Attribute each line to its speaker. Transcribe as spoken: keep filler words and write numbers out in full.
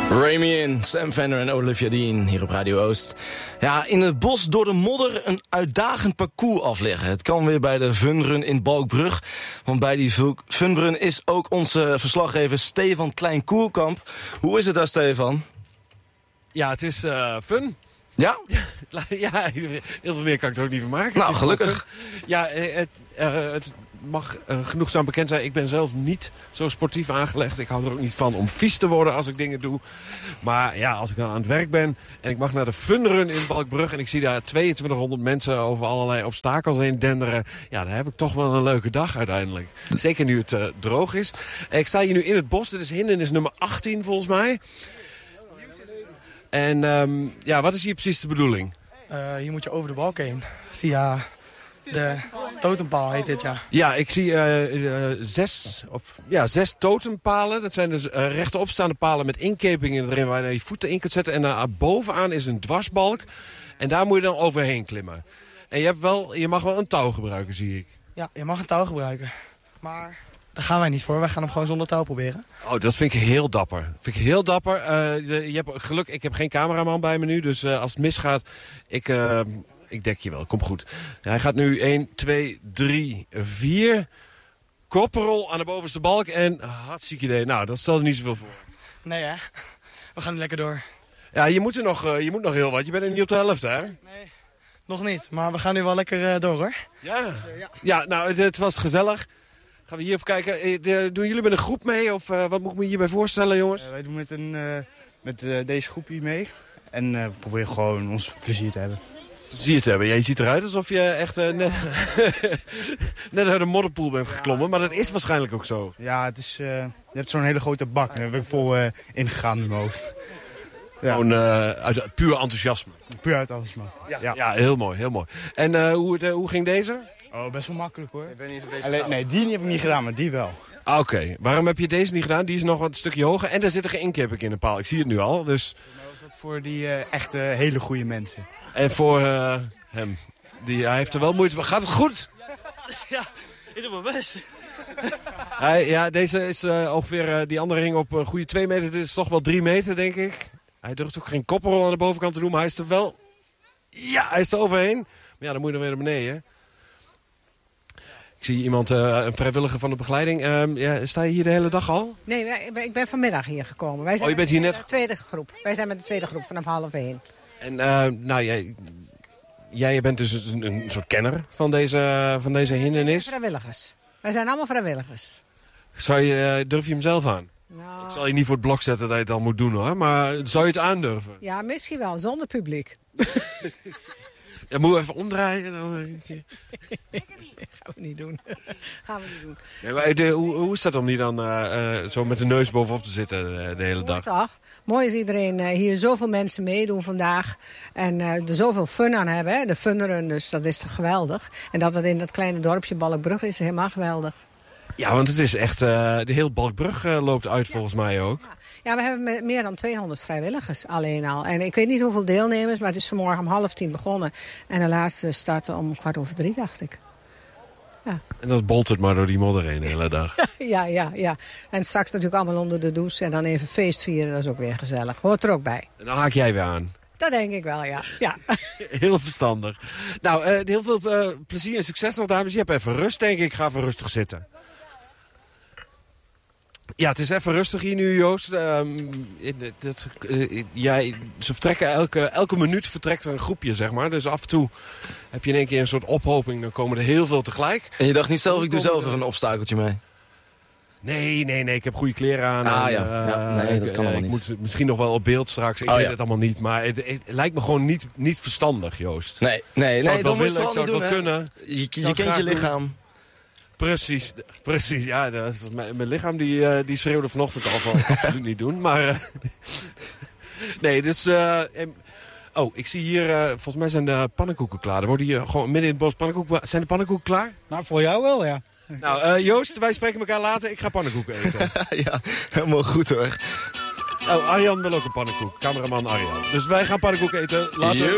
Speaker 1: Remy in, Sam Fender en Olivia Dean hier op Radio Oost. Ja, in het bos door de modder een uitdagend parcours afleggen. Het kan weer bij de Funrun in Balkbrug. Want bij die Funrun is ook onze verslaggever Stefan Klein-Koerkamp. Hoe is het daar, Stefan?
Speaker 2: Ja, het is uh, fun.
Speaker 1: Ja?
Speaker 2: Ja, heel veel meer kan ik er ook niet van maken.
Speaker 1: Nou, gelukkig.
Speaker 2: Ja, het, uh, het mag uh, genoegzaam bekend zijn. Ik ben zelf niet zo sportief aangelegd. Ik hou er ook niet van om vies te worden als ik dingen doe. Maar ja, als ik dan aan het werk ben en ik mag naar de Funrun in Balkbrug en ik zie daar tweeëntwintighonderd mensen over allerlei obstakels heen denderen. Ja, dan heb ik toch wel een leuke dag uiteindelijk. Zeker nu het uh, droog is. Ik sta hier nu in het bos. Dit is hindernis nummer achttien volgens mij. En um, ja, wat is hier precies de bedoeling?
Speaker 3: Uh, hier moet je over de balk heen. Via de totempaal heet dit, ja.
Speaker 2: Ja, ik zie uh, uh, zes, of, ja, zes totempalen. Dat zijn dus uh, rechtopstaande palen met inkepingen erin waar je je voeten in kunt zetten. En uh, bovenaan is een dwarsbalk. En daar moet je dan overheen klimmen. En je, hebt wel, je mag wel een touw gebruiken, zie ik.
Speaker 3: Ja, je mag een touw gebruiken. Maar daar gaan wij niet voor. Wij gaan hem gewoon zonder touw proberen.
Speaker 2: Oh, dat vind ik heel dapper. Vind ik heel dapper. Uh, je hebt geluk, ik heb geen cameraman bij me nu. Dus uh, als het misgaat, ik, uh, ik dek je wel. Kom goed. Hij gaat nu één, twee, drie, vier. Kopperol aan de bovenste balk. En hartstikke idee. Nou, dat stelt er niet zoveel voor.
Speaker 3: Nee, hè? We gaan nu lekker door.
Speaker 2: Ja, je moet er nog, uh, je moet nog heel wat. Je bent er niet op de helft, hè?
Speaker 3: Nee, nog niet. Maar we gaan nu wel lekker uh, door, hoor.
Speaker 2: Ja. Dus, uh, ja. Ja, nou, het, het was gezellig. Gaan we hier even kijken. Doen jullie met een groep mee? Of uh, wat moet ik me hierbij voorstellen, jongens?
Speaker 4: Uh, wij doen met, een, uh, met uh, deze groep hier mee. En uh, we proberen gewoon ons plezier te hebben.
Speaker 2: Plezier te hebben? Ja, je ziet eruit alsof je echt uh, net, net uit een modderpoel bent geklommen. Maar dat is waarschijnlijk ook zo.
Speaker 4: Ja, het is, uh, je hebt zo'n hele grote bak. En daar ben ik vol uh, ingegaan in mijn hoofd.
Speaker 2: Ja. Gewoon uh, uit puur enthousiasme.
Speaker 4: Puur uit enthousiasme.
Speaker 2: Ja, ja. ja, heel mooi, heel mooi. En uh, hoe, de, hoe ging deze?
Speaker 4: Oh, best wel makkelijk, hoor.
Speaker 2: Ik ben niet zo deze
Speaker 4: Alleen, nee, die heb ik niet gedaan, maar die wel.
Speaker 2: Ah, oké, okay. Waarom heb je deze niet gedaan? Die is nog wat een stukje hoger en daar zit er geen inkeping in de paal. Ik zie het nu al, dus...
Speaker 4: Nou is dat voor die uh, echte hele goede mensen.
Speaker 2: En voor uh, hem. Die, hij heeft er wel moeite mee. Gaat het goed?
Speaker 3: Ja, ik doe mijn best.
Speaker 2: Hij, ja, deze is uh, ongeveer, uh, die andere hing op een goede twee meter. Dit is toch wel drie meter, denk ik. Hij durft ook geen kopperol aan de bovenkant te doen, maar hij is er wel... Ja, hij is er overheen. Maar ja, dan moet je dan weer naar beneden. Ik zie iemand, uh, een vrijwilliger van de begeleiding. Uh, ja, sta je hier de hele dag al?
Speaker 5: Nee, ik ben vanmiddag hier gekomen. Wij zijn
Speaker 2: oh, je bent hier net...
Speaker 5: de tweede groep. Wij zijn met de tweede groep vanaf half één.
Speaker 2: En uh, nou, jij, jij bent dus een, een soort kenner van deze, van deze hindernis.
Speaker 5: Vrijwilligers. Wij zijn allemaal vrijwilligers.
Speaker 2: Zou je, uh, durf je hem zelf aan?
Speaker 5: Nou...
Speaker 2: Ik zal je niet voor het blok zetten dat je het al moet doen, hoor. Maar zou je het aandurven?
Speaker 5: Ja, misschien wel. Zonder publiek.
Speaker 2: Ja, moet je even omdraaien. Dan...
Speaker 5: Gaan we niet doen. Gaan we niet doen.
Speaker 2: Nee, maar de, hoe, hoe is dat om hier dan uh, uh, zo met de neus bovenop te zitten uh, de hele
Speaker 5: Mooi
Speaker 2: dag?
Speaker 5: Toch? Mooi is iedereen uh, hier zoveel mensen meedoen vandaag. En uh, er zoveel fun aan hebben. Hè? De Funrun, dus dat is toch geweldig. En dat het in dat kleine dorpje Balkbrug is helemaal geweldig.
Speaker 2: Ja, want het is echt... Uh, de hele Balkbrug uh, loopt uit volgens ja. mij ook.
Speaker 5: Ja. Ja, we hebben meer dan tweehonderd vrijwilligers alleen al. En ik weet niet hoeveel deelnemers, maar het is vanmorgen om half tien begonnen. En de laatste startte om kwart over drie, dacht ik. Ja.
Speaker 2: En dat bolt het maar door die modder heen de hele dag.
Speaker 5: ja, ja, ja. En straks natuurlijk allemaal onder de douche en dan even feest vieren. Dat is ook weer gezellig. Hoort er ook bij.
Speaker 2: En dan haak jij weer aan.
Speaker 5: Dat denk ik wel, ja. ja.
Speaker 2: Heel verstandig. Nou, uh, heel veel uh, plezier en succes nog, dames. Je hebt even rust, denk ik. Ga even rustig zitten. Ja, het is even rustig hier nu, Joost. Um, dat, uh, ja, ze vertrekken elke, elke minuut vertrekt er een groepje, zeg maar. Dus af en toe heb je in één keer een soort ophoping. Dan komen er heel veel tegelijk.
Speaker 1: En je dacht niet zelf, ik doe zelf even een obstakeltje mee?
Speaker 2: Nee, nee, nee. Ik heb goede kleren aan.
Speaker 1: Ah
Speaker 2: en,
Speaker 1: ja,
Speaker 2: uh,
Speaker 1: ja nee, dat kan
Speaker 2: uh,
Speaker 1: allemaal
Speaker 2: ik
Speaker 1: niet.
Speaker 2: moet misschien nog wel op beeld straks. Ik
Speaker 1: oh,
Speaker 2: weet
Speaker 1: ja.
Speaker 2: het allemaal niet. Maar het, het, het lijkt me gewoon niet, niet verstandig, Joost.
Speaker 1: Nee, nee,
Speaker 2: ik zou
Speaker 1: nee.
Speaker 2: het wel
Speaker 1: willen,
Speaker 2: willen, ik zou het wel
Speaker 1: doen,
Speaker 2: kunnen.
Speaker 1: Je, je, je kent je lichaam. Doen.
Speaker 2: Precies, precies. Ja, dat is mijn, mijn lichaam die, uh, die schreeuwde vanochtend al van absoluut niet doen. Maar uh, nee, dus... Uh, oh, ik zie hier, uh, volgens mij zijn de pannenkoeken klaar. Er worden hier gewoon midden in het bos pannenkoeken... Zijn de pannenkoeken klaar?
Speaker 6: Nou, voor jou wel, ja.
Speaker 2: Nou, uh, Joost, wij spreken elkaar later. Ik ga pannenkoeken eten.
Speaker 1: Ja, helemaal goed hoor.
Speaker 2: Oh, Arjan wil ook een pannenkoek. Cameraman Arjan. Dus wij gaan pannenkoeken eten. Later.